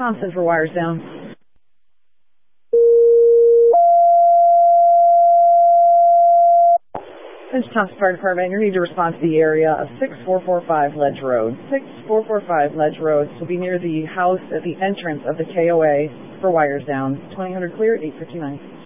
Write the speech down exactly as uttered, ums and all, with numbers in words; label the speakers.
Speaker 1: Thompson for wires down. This is Thompson Fire Department. You need to respond to the area of six four four five Ledge Road. six four four five Ledge Road will be near the house at the entrance of the K O A for wires down. twenty hundred clear, eight fifty-nine.